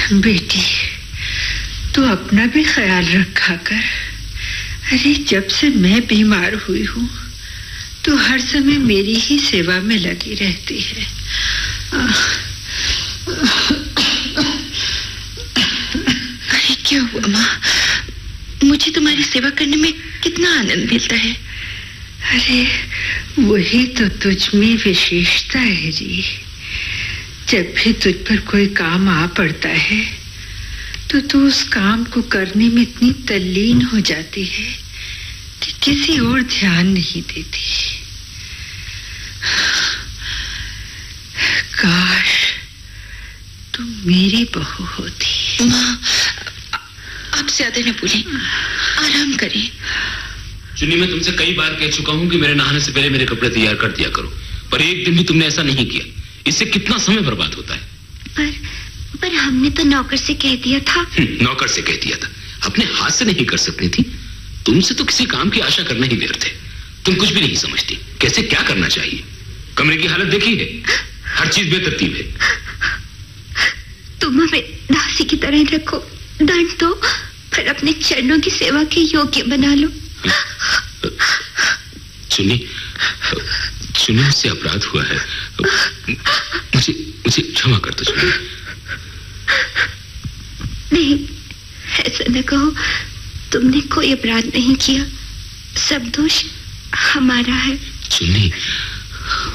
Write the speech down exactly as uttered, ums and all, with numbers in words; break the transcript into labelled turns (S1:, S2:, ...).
S1: बेटी, तू अपना भी ख्याल रखा कर। अरे जब से मैं बीमार हुई हूँ तो हर समय मेरी ही सेवा में लगी रहती है।
S2: अरे क्या हुआ माँ? मुझे तुम्हारी सेवा करने में कितना आनंद मिलता है।
S1: अरे वही तो तुझ में विशेषता है जी। जब भी तुझ पर कोई काम आ पड़ता है तो तू उस काम को करने में इतनी तल्लीन हो जाती है कि किसी और ध्यान नहीं देती। काश तुम मेरी बहू होती।
S2: माँ, आप ज्यादा न बोलें, आराम करें।
S3: चुन्नी, मैं तुमसे कई बार कह चुका हूँ कि मेरे नहाने से पहले मेरे कपड़े तैयार कर दिया करो, पर एक दिन भी तुमने ऐसा नहीं किया। इससे कितना समय बर्बाद होता है।
S4: पर पर हमने तो नौकर से कह दिया था।
S3: नौकर से कह दिया था? अपने हाथ से नहीं कर सकती थी? तुमसे तो किसी काम की आशा करना ही व्यर्थ है। तुम कुछ भी नहीं समझती कैसे क्या करना चाहिए। कमरे की हालत देखी है, हर चीज बेतरतीब है।
S4: तुम हमें दासी की तरह रखो, दंड दो, फिर अपने चरणों की सेवा के योग्य बना लो।
S3: चुन्नी, चुन्नी, मुझसे अपराध हुआ है, मुझे मुझे क्षमा कर दो चुन्नी।
S4: नहीं, ऐसा न कहो। तुमने कोई अपराध नहीं किया, सब दोष हमारा है।
S3: चुन्नी,